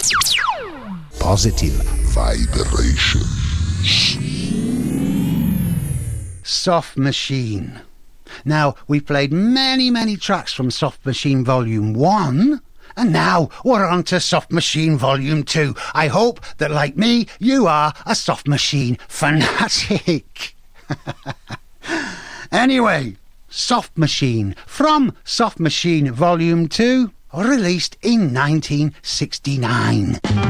Positive vibration. Soft Machine. Now, we've played many tracks from Soft Machine Volume 1, and now we're on to Soft Machine Volume 2. I hope that, like me, you are a Soft Machine fanatic. Anyway, Soft Machine from Soft Machine Volume 2, released in 1969.